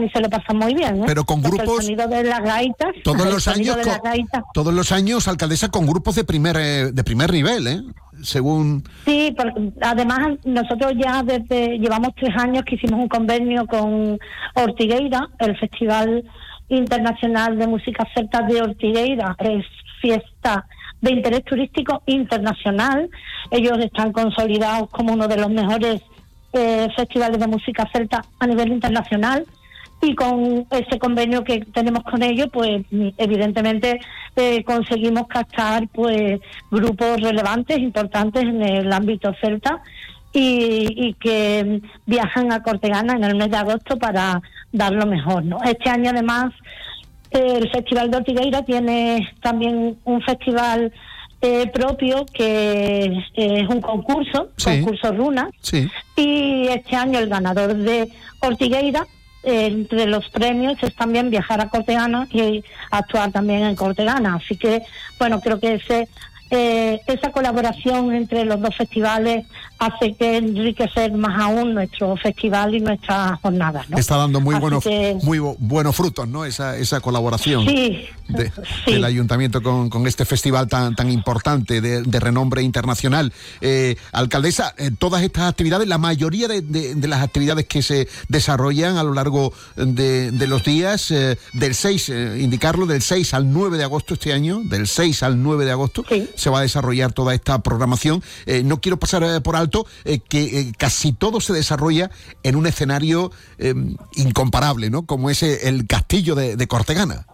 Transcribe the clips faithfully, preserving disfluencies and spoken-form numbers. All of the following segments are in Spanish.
y se lo pasan muy bien, ¿eh? Pero con Porque grupos... el sonido de las gaitas... Todos los años, de con, las gaitas, todos los años, alcaldesa, con grupos de primer eh, de primer nivel, ¿eh? Según... Sí, porque además nosotros ya desde llevamos tres años que hicimos un convenio con Ortigueira, el Festival Internacional de Música Celta de Ortigueira, es fiesta de interés turístico internacional. Ellos están consolidados como uno de los mejores eh, festivales de música celta a nivel internacional, y con ese convenio que tenemos con ellos, pues evidentemente eh, conseguimos captar pues grupos relevantes, importantes en el ámbito celta, y, y que viajan a Cortegana en el mes de agosto para dar lo mejor, ¿no? Este año además el Festival de Ortigueira tiene también un festival eh, propio que eh, es un concurso, sí. concurso Runa, sí. Y este año el ganador de Ortigueira, eh, entre los premios es también viajar a Cortegana y actuar también en Cortegana. Así que, bueno, creo que ese eh, esa colaboración entre los dos festivales hace que enriquecer más aún nuestro festival y nuestras jornadas, ¿no? Está dando muy Así buenos que... muy buenos frutos, ¿no? Esa esa colaboración sí, de, sí. del ayuntamiento con, con este festival tan tan importante de, de renombre internacional. Eh, alcaldesa, eh, todas estas actividades, la mayoría de, de, de las actividades que se desarrollan a lo largo de, de los días, eh, del seis, eh, indicarlo, del seis al nueve de agosto este año, del seis al nueve de agosto, sí. se va a desarrollar toda esta programación. Eh, no quiero pasar eh, por alto eh, que eh, casi todo se desarrolla en un escenario eh, incomparable, ¿no? Como es el castillo de, de Cortegana.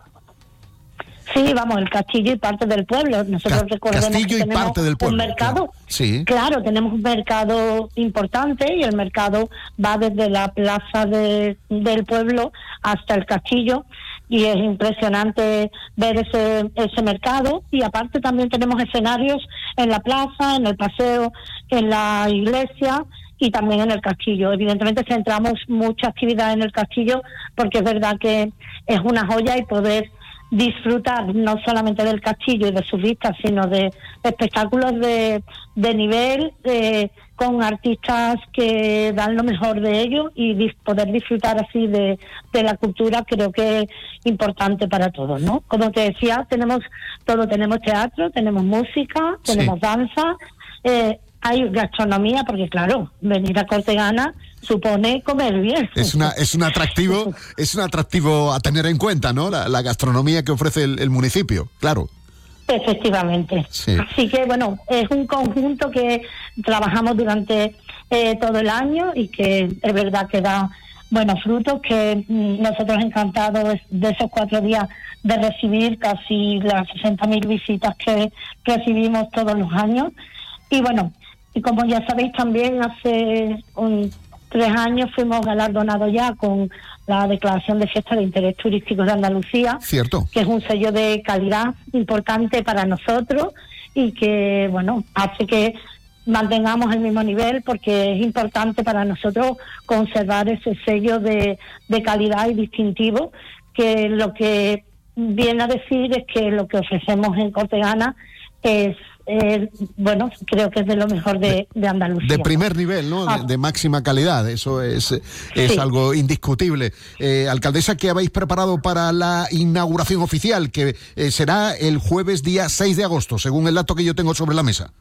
Sí, vamos, el castillo y parte del pueblo. Nosotros Ca- recordemos castillo que y tenemos parte del pueblo, un mercado. claro. Sí. Claro, tenemos un mercado importante y el mercado va desde la plaza de, del pueblo hasta el castillo, y es impresionante ver ese ese mercado. Y aparte también tenemos escenarios en la plaza, en el paseo, en la iglesia y también en el castillo. Evidentemente centramos mucha actividad en el castillo porque es verdad que es una joya, y poder disfrutar no solamente del castillo y de sus vistas, sino de espectáculos de, de nivel, eh, con artistas que dan lo mejor de ellos, y dis- poder disfrutar así de, de la cultura, creo que es importante para todos, ¿no? Como te decía, tenemos todo, tenemos teatro, tenemos música, tenemos Sí. danza, eh, hay gastronomía, porque claro, venir a Cortegana supone comer bien. Es una es un atractivo, es un atractivo a tener en cuenta, ¿no? La, la gastronomía que ofrece el, el municipio, claro. Efectivamente. Sí. Así que, bueno, es un conjunto que trabajamos durante eh, todo el año, y que es verdad que da buenos frutos, que mm, nosotros encantados de esos cuatro días de recibir casi las sesenta mil visitas que recibimos todos los años. Y bueno, y como ya sabéis, también hace un, tres años fuimos galardonados ya con la declaración de fiesta de interés turístico de Andalucía, Cierto. que es un sello de calidad importante para nosotros, y que, bueno, hace que mantengamos el mismo nivel, porque es importante para nosotros conservar ese sello de, de calidad y distintivo, que lo que viene a decir es que lo que ofrecemos en Cortegana es, eh, bueno, creo que es de lo mejor de, de Andalucía. De primer nivel, ¿no? Ah. De, de máxima calidad, eso es, es Sí. algo indiscutible. Eh, alcaldesa, ¿qué habéis preparado para la inauguración oficial, que eh, será el jueves día seis de agosto, según el dato que yo tengo sobre la mesa?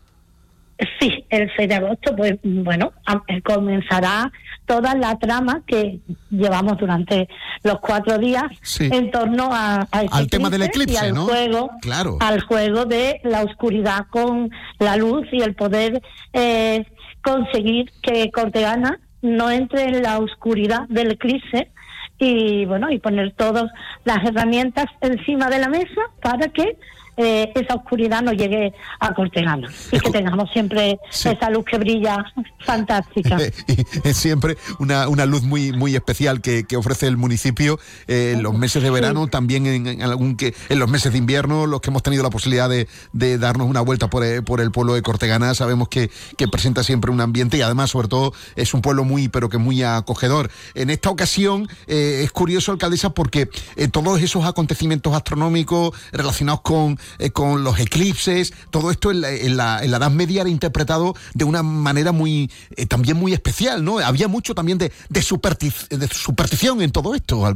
Sí, el seis de agosto, pues bueno, a- comenzará toda la trama que llevamos durante los cuatro días, Sí. en torno a, a ese Al tema del eclipse, y al ¿no? juego, Claro. al juego de la oscuridad con la luz, y el poder eh, conseguir que Cortegana no entre en la oscuridad del eclipse, y bueno, y poner todas las herramientas encima de la mesa para que eh, esa oscuridad no llegue a Cortegana, y Escu- que tengamos siempre Sí. esa luz que brilla fantástica. Es siempre una, una luz muy muy especial que, que ofrece el municipio eh, en los meses de verano, Sí. también en, en algún que en los meses de invierno, los que hemos tenido la posibilidad de, de darnos una vuelta por el, por el pueblo de Cortegana, sabemos que, que presenta siempre un ambiente, y además, sobre todo, es un pueblo muy, pero que muy acogedor. En esta ocasión eh, es curioso, alcaldesa, porque eh, todos esos acontecimientos astronómicos relacionados con, eh, con los eclipses, todo esto en la, en la, en la Edad Media era interpretado de una manera muy eh, también muy especial, ¿no? Había mucho también de, de, superti- de superstición en todo esto.